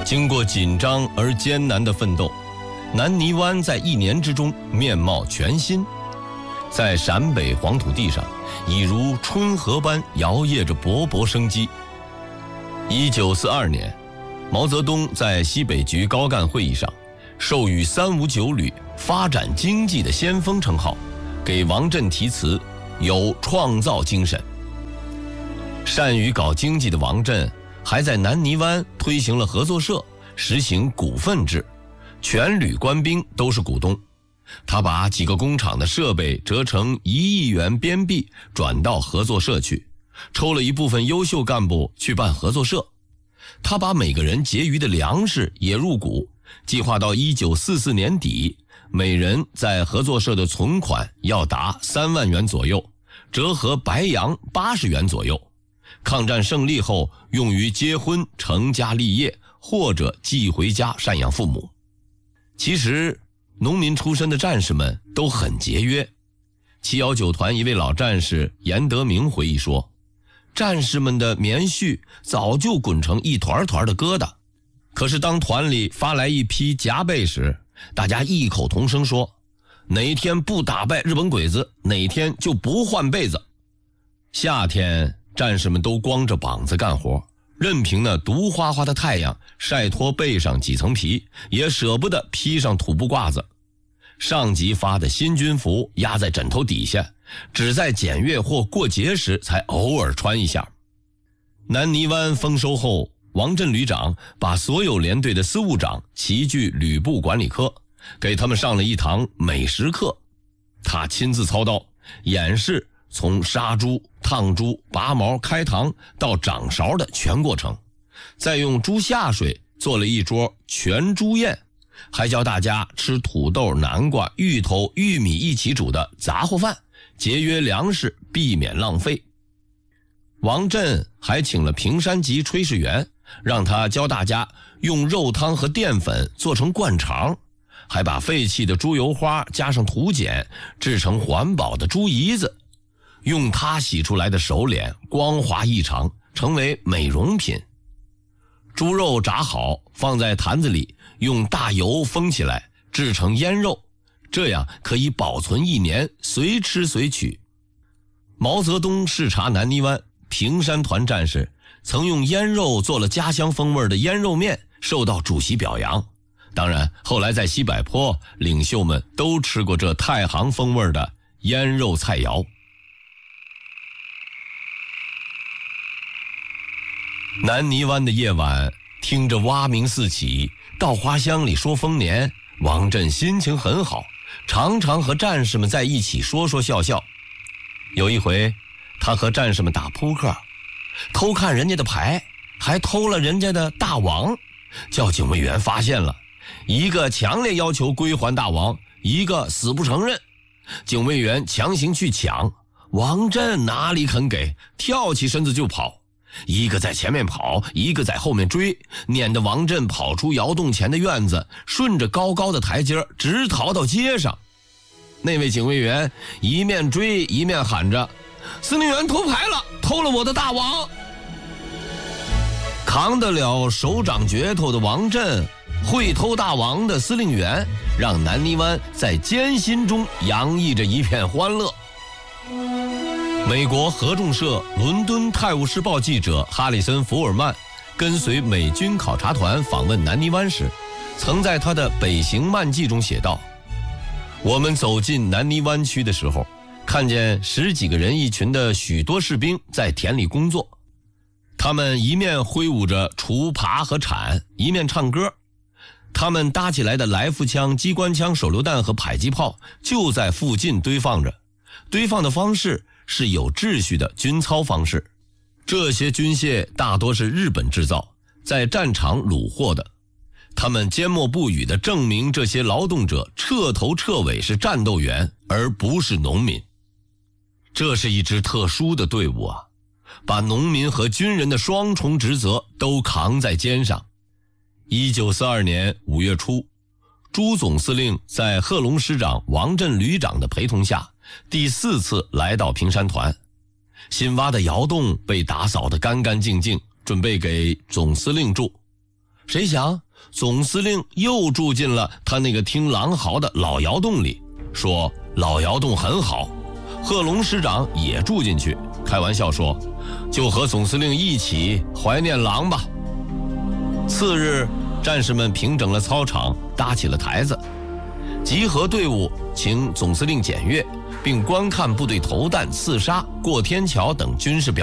经过紧张而艰难的奋斗，南泥湾在1年之中面貌全新，在陕北黄土地上，已如春河般摇曳着勃勃生机。1942年，毛泽东在西北局高干会议上，授予359旅发展经济的先锋称号，给王震题词有创造精神。善于搞经济的王震还在南泥湾推行了合作社，实行股份制，全旅官兵都是股东。他把几个工厂的设备折成1亿元边币转到合作社去，抽了一部分优秀干部去办合作社。他把每个人结余的粮食也入股，计划到1944年底，每人在合作社的存款要达3万元左右，折合白洋80元左右。抗战胜利后用于结婚、成家立业，或者寄回家赡养父母。其实农民出身的战士们都很节约。719团一位老战士严德明回忆说，战士们的棉絮早就滚成一团团的疙瘩，可是当团里发来一批夹被时，大家异口同声说，哪天不打败日本鬼子，哪天就不换被子。夏天战士们都光着膀子干活，任凭那毒花花的太阳晒脱背上几层皮，也舍不得披上土布褂子。上级发的新军服压在枕头底下，只在检阅或过节时才偶尔穿一下。南泥湾丰收后，王震旅长把所有连队的司务长齐聚旅部管理科，给他们上了一堂美食课。他亲自操刀演示从杀猪、烫猪、拔毛、开膛到掌勺的全过程，再用猪下水做了一桌全猪宴，还教大家吃土豆、南瓜、芋头、玉米一起煮的杂货饭，节约粮食，避免浪费。王震还请了平山籍炊事员，让他教大家用肉汤和淀粉做成灌肠，还把废弃的猪油花加上土碱制成环保的猪胰子，用它洗出来的手脸光滑异常，成为美容品。猪肉炸好放在坛子里，用大油封起来制成腌肉，这样可以保存1年，随吃随取。毛泽东视察南泥湾，平山团战士曾用腌肉做了家乡风味的腌肉面，受到主席表扬。当然后来在西柏坡，领袖们都吃过这太行风味的腌肉菜肴。南泥湾的夜晚，听着蛙鸣四起，稻花香里说丰年，王震心情很好，常常和战士们在一起说说笑笑。有一回，他和战士们打扑克，偷看人家的牌，还偷了人家的大王，叫警卫员发现了，一个强烈要求归还大王，一个死不承认。警卫员强行去抢，王震哪里肯给，跳起身子就跑。一个在前面跑，一个在后面追，撵得王震跑出窑洞前的院子，顺着高高的台阶直逃到街上。那位警卫员一面追一面喊着，司令员偷牌了，偷了我的大王。扛得了手掌镢头的王震，会偷大王的司令员，让南泥湾在艰辛中洋溢着一片欢乐。美国合众社伦敦《泰晤士报》记者哈里森·福尔曼跟随美军考察团访问南泥湾时，曾在他的《北行漫记》中写道，我们走进南泥湾区的时候，看见10几个人一群的许多士兵在田里工作，他们一面挥舞着锄耙和铲，一面唱歌。他们搭起来的来福枪、机关枪、手榴弹和迫击炮就在附近堆放着，堆放的方式是有秩序的军操方式。这些军械大多是日本制造，在战场虏获的。他们缄默不语地证明这些劳动者彻头彻尾是战斗员，而不是农民。这是一支特殊的队伍啊，把农民和军人的双重职责都扛在肩上。1942年5月初，朱总司令在贺龙师长、王震旅长的陪同下，第4次来到平山团。新挖的窑洞被打扫得干干净净，准备给总司令住。 谁想总司令又住进了他那个听狼嚎的老窑洞里，说老窑洞很好。贺龙师长也住进去，开玩笑说，就和总司令一起怀念狼吧。次日，战士们平整了操场，搭起了台子，集合队伍，请总司令检阅，并观看部队投弹、刺杀、过天桥等军事表演。